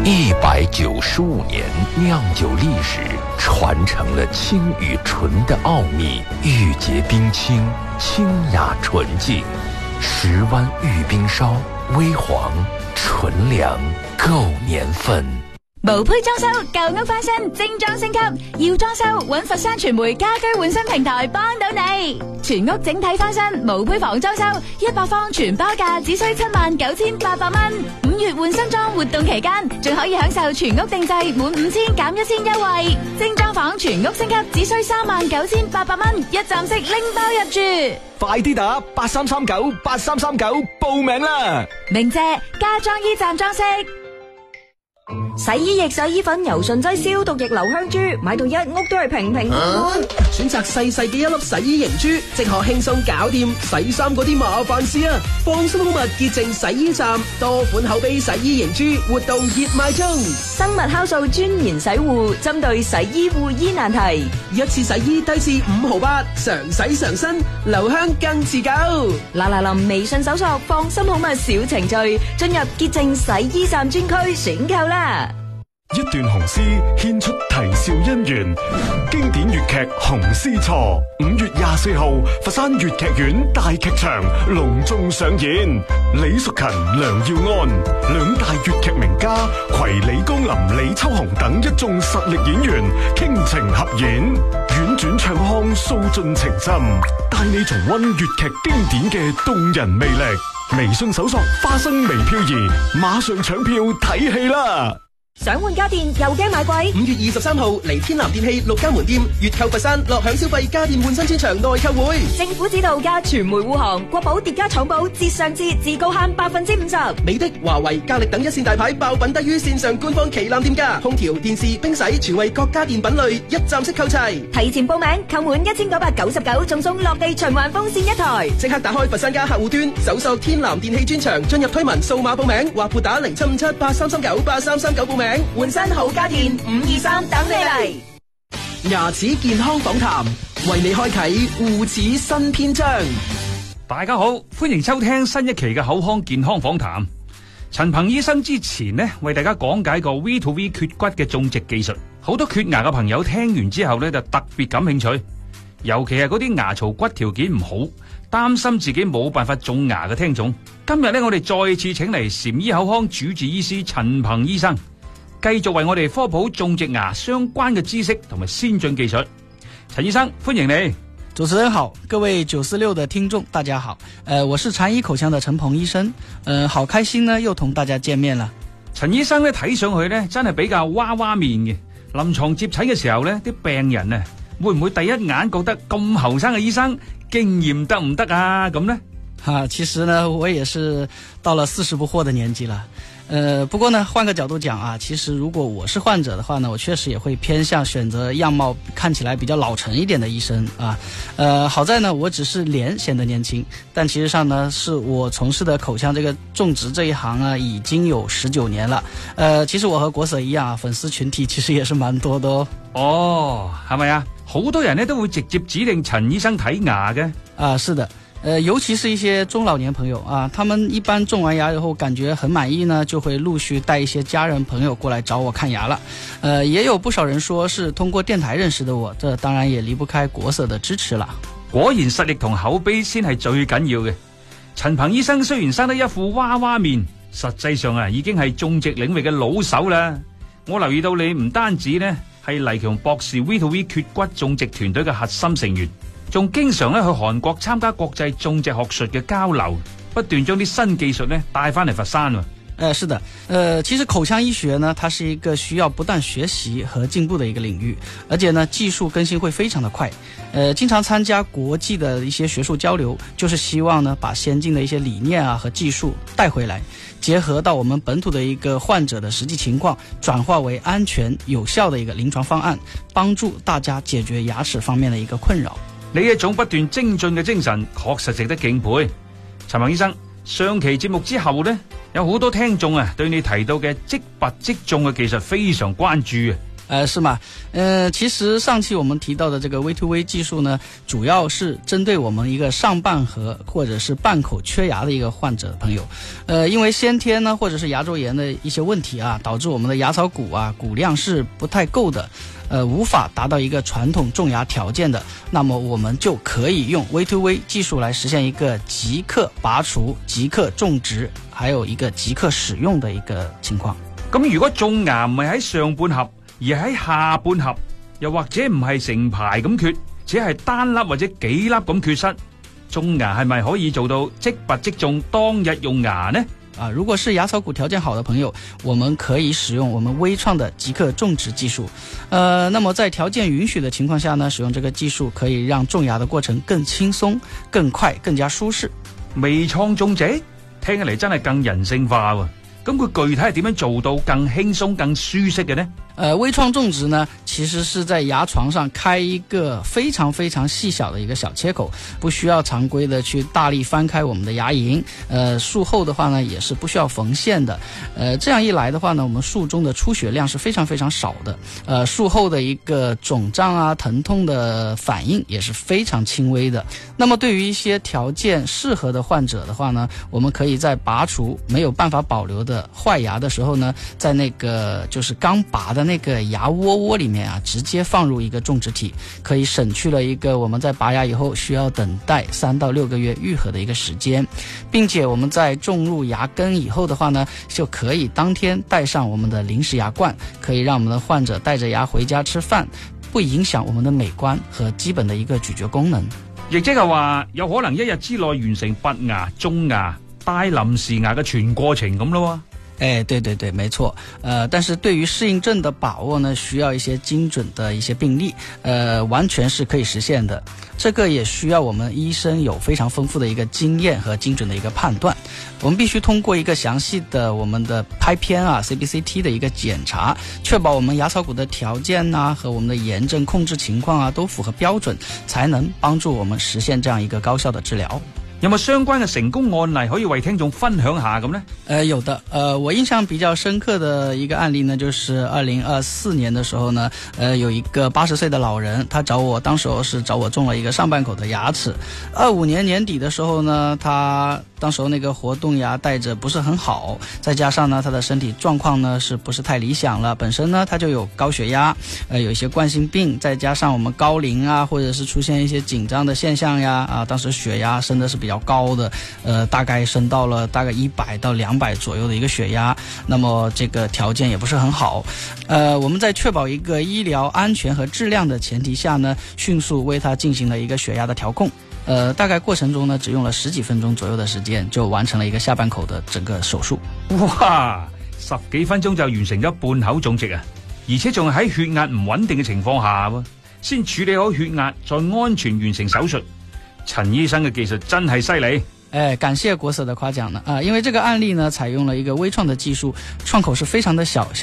195年酿酒历史，传承了清与纯的奥秘，玉洁冰清，清雅纯净。10湾玉冰烧，微黄纯良，夠年份。 無胚裝修，舊屋翻新，精裝升級。要裝修，揾佛山傳媒家居換新平台幫到你。全屋整體翻新，無胚房裝修，100方全包價只需79800蚊。5月換新裝活動期間，仲可以享受全屋定製滿5000減1000優惠。精裝房全屋升級只需39800蚊，一站式拎包入住。 快啲打83398339報名啦！ 鳴謝家裝驛站裝飾。洗衣液、洗衣粉、柔順劑、消毒液、留香珠，買到一屋都係平平安安。 選擇細細嘅一粒洗衣凝珠，即可輕鬆搞掂洗衫嗰啲麻煩事啊！放心好物潔淨洗衣站，多款口碑洗衣凝珠活動熱賣中。 生物酵素專研洗護，針對洗衣護衣難題， 一次洗衣低至5毫8，常洗常新，留香更持久。 嗱臨微信搜索放心好物小程序，進入潔淨洗衣站專區選購啦。 一段紅絲獻出啼笑姻緣，經典粵劇《紅絲錯》5月24號佛山粵劇院大劇場隆重上演，李淑勤、梁耀安兩大粵劇名家攜李江林、李秋紅等一眾實力演員傾情合演，婉轉唱腔訴盡情深，帶你重溫粵劇經典嘅動人魅力。微信搜索花生微漂移，馬上搶票睇戲啦！ 想換家電又驚買貴 ？5月23號嚟天南電器6家門店，月購佛山樂享消費家電換新專場內購會。 政府指導加傳媒護航，國寶疊加廠寶節上節至高慳50%。 美的、華為、格力等一線大牌爆品低於線上官方旗艦店價，空調、電視、冰洗、廚衛各家電品類一站式購齊。 提前報名購滿1999，仲送落地循環風扇1台。 即刻打開佛山家客戶端，搜索天南電器專場，進入推文掃碼報名，或撥打075783398339報名。 換新好家電523等你嚟。 牙齒健康訪談，為你開啟護齒新篇章。 大家好，歡迎收聽新一期嘅口腔健康訪談。陳鵬醫生之前呢，為大家講解過 V2V 缺骨嘅種植技術，好多缺牙嘅朋友聽完之後呢，就特別感興趣，尤其係嗰啲牙槽骨條件唔好，擔心自己冇辦法種牙嘅聽眾。今日呢，我哋再次請嚟禪醫口腔主治醫師陳鵬醫生，繼續為我哋科普種植牙相關嘅知識同埋先進技術。陳醫生，歡迎你。 主持人好，各位946的聽眾大家好，我是禪醫口腔的陳鵬醫生，好開心呢又同大家見面啦。 陳醫生咧睇上去咧真係比較娃娃面嘅，臨床接診嘅時候咧，啲病人啊會唔會第一眼覺得咁後生嘅醫生經驗得唔得啊咁呢？ 其實呢我也是到了40不惑的年紀了。不過呢，換個角度講啊，其實如果我是患者的話呢，我確實也會偏向選擇樣貌看起來比較老成一點的醫生啊。好在呢，我只是臉顯得年輕，但其實上呢，是我從事的口腔這個種植這一行啊，已經有19年了。其實我和國 Sir 一樣啊，粉絲群體其實也是蠻多的哦。 哦，係咪啊？好多人呢都會直接指定陳醫生睇牙嘅。 啊，是的。尤其是一些中老年朋友啊，他們一般種完牙以後感覺很滿意呢，就會陸續帶一些家人朋友過來找我看牙了。也有不少人說是通過電台認識的我，這當然也離不開國 Sir 的支持啦。 果然實力同口碑先係最緊要嘅。陳鵬醫生雖然生得一副娃娃面，實際上啊已經係種植領域嘅老手啦。我留意到你唔單止呢係黎強博士 V2V 缺骨種植團隊嘅核心成員，仲經常咧去韓國參加國際種植學術嘅交流，不斷將啲新技術咧帶翻嚟佛山。 是的，其實口腔醫學呢，它是一個需要不斷學習和進步的一個領域，而且呢，技術更新會非常的快。經常參加國際的一些學術交流，就是希望呢，把先進的一些理念啊和技術帶回來，結合到我們本土的一個患者的實際情況，轉化為安全有效的一個臨床方案，幫助大家解決牙齒方面的一個困擾。 你一種不斷精進嘅精神，確實值得敬佩。陳鵬醫生，上期節目之後呢，有好多聽眾啊，對你提到嘅即拔即種嘅技術非常關注啊。 是吗？其实上期我们提到的这个 V2V 技术呢，主要是针对我们一个上半颌或者是半口缺牙的一个患者朋友。因为先天呢或者是牙周炎的一些问题啊，导致我们的牙槽骨啊骨量是不太够的，无法达到一个传统种牙条件的，那么我们就可以用 V2V 技术来实现一个即刻拔除、即刻種植，還有一個即刻使用的一個情況。 咁如果種牙唔係喺上半頜，而喺下半頜，又或者唔係成排咁缺，只係單粒或者幾粒咁缺失，種牙係咪可以做到即拔即種，當日用牙呢？ 如果是牙槽骨条件好的朋友，我们可以使用我们微创的即刻种植技术。那么在条件允许的情况下呢，使用这个技术可以让种牙的过程更轻松、更快、更加舒适。 微創種植聽起嚟真係更人性化喎。咁佢具體係點樣做到更輕鬆、更舒適嘅呢？ 微創種植呢，其實是在牙床上開一個非常非常細小的一個小切口，不需要常規的去大力翻開我們的牙齦。術後的話呢，也是不需要縫線的。這樣一來的話呢，我們術中的出血量是非常非常少的。術後的一個腫脹啊、疼痛的反應也是非常輕微的。那麼對於一些條件適合的患者的話呢，我們可以在拔除沒有辦法保留的壞牙的時候呢，在那個就是剛拔的那個牙窩裏面啊，直接放入一個種植體，可以省去了一個我們在拔牙以後需要等待3到6個月愈合的一個時間，並且我們在種入牙根以後的話呢，就可以當天帶上我們的臨時牙冠，可以讓我們的患者帶着牙回家吃飯，不影響我們的美觀和基本的一個咀嚼功能。 亦即係話有可能一日之內完成拔牙、種牙、戴臨時牙嘅全過程咁咯。 對對對，沒錯。但是對於適應症的把握呢，需要一些精準的一些病例，完全是可以實現的。這個也需要我們醫生有非常豐富的一個經驗和精準的一個判斷。我們必須通過一個詳細的我們的拍片啊 CBCT 的一個檢查，確保我們牙槽骨的條件啊和我們的炎症控制情況啊都符合標準，才能幫助我們實現這樣一個高效的治療。 有冇相關嘅成功案例可以為聽眾分享下咁呢？ 有的。我印象比較深刻的一個案例呢，就是2024年的時候呢，有一個80歲的老人，他找我，當時候是找我種了一個上半口的牙齒。25年年底的時候呢，他當時候那個活動牙戴着不是很好，再加上呢他的身體狀況呢是不是太理想了，本身呢他就有高血壓，有一些冠心病，再加上我們高齡啊，或者是出現一些緊張的現象呀，當時血壓升的是比較高的，大概升到了大概100到200左右的一個血壓，那麼這個條件也不是很好。我們在確保一個醫療安全和質量的前提下呢，迅速為他進行了一個血壓的調控。大概過程中呢，只用了10幾分鐘左右的時間，就完成了一個下半口的整個手術。 哇！10幾分鐘就完成咗半口種植啊！而且仲係喺血壓唔穩定嘅情況下喎，先處理好血壓，再安全完成手術。陳醫生嘅技術真係犀利。 感謝國 Sir 的誇獎呢。因為這個案例呢，採用了一個微創的技術，創口是非常的小。